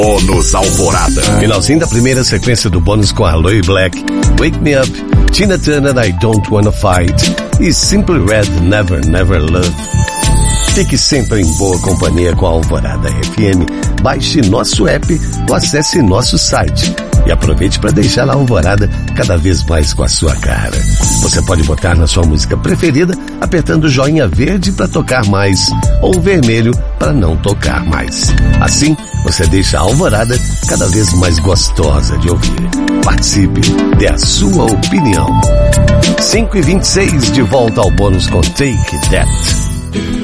Bônus Alvorada. Finalzinho da primeira sequência do bônus com Aloe Black, Wake Me Up, Tina Turner, I Don't Wanna Fight e Simply Red, Never Never Love. Fique sempre em boa companhia com a Alvorada FM. Baixe nosso app ou acesse nosso site. E aproveite para deixar a Alvorada cada vez mais com a sua cara. Você pode botar na sua música preferida apertando o joinha verde para tocar mais ou o vermelho para não tocar mais. Assim, você deixa a Alvorada cada vez mais gostosa de ouvir. Participe, dê a sua opinião. 5h26 de volta ao bônus com Take That.